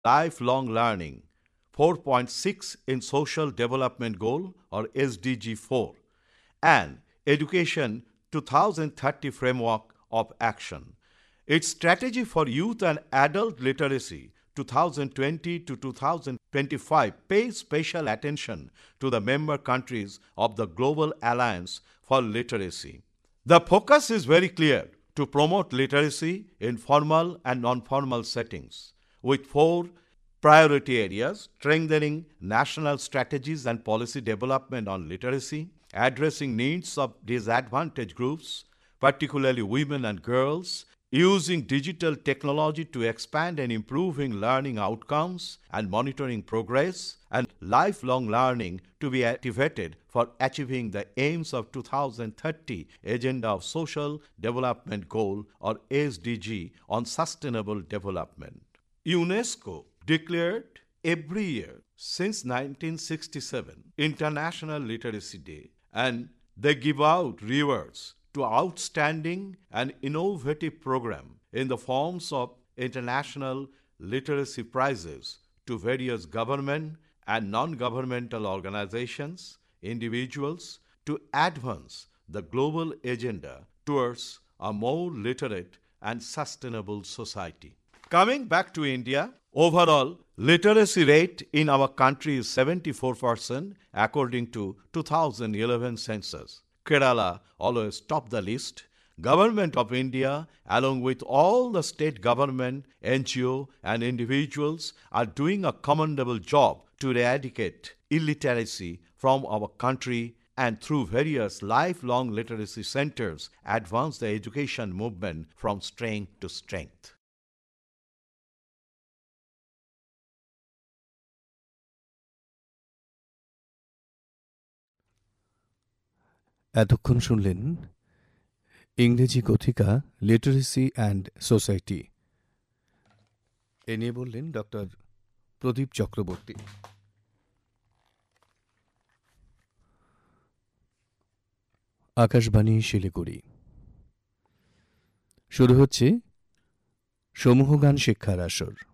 lifelong learning, 4.6 in Social Development Goal or SDG 4, and Education 2030 Framework of Action. Its strategy for youth and adult literacy 2020 to 2025 pays special attention to the member countries of the Global Alliance for Literacy. The focus is very clear to promote literacy in formal and non-formal settings, with four priority areas: strengthening national strategies and policy development on literacy, addressing needs of disadvantaged groups, particularly women and girls, using digital technology to expand and improving learning outcomes and monitoring progress, and lifelong learning to be activated for achieving the aims of 2030 Agenda of Social Development Goal or SDG on sustainable development. UNESCO declared every year since 1967 International Literacy Day, and they give out rewards to outstanding and innovative program in the forms of international literacy prizes to various government and non-governmental organizations, individuals, to advance the global agenda towards a more literate and sustainable society. Coming back to India, overall literacy rate in our country is 74% according to 2011 census. Kerala always top the list. Government of India, along with all the state government, NGO and individuals, are doing a commendable job to eradicate illiteracy from our country, and through various lifelong literacy centers advance the education movement from strength to strength. এতক্ষণ শুনলেন ইংরেজি কথিকা literacy and society. এ নিয়ে বললেন doctor প্রদীপ চক্রবর্তী। আকাশবাণী শিলিগুড়ি। শুরু হচ্ছে সমূহগান শিক্ষার আসর।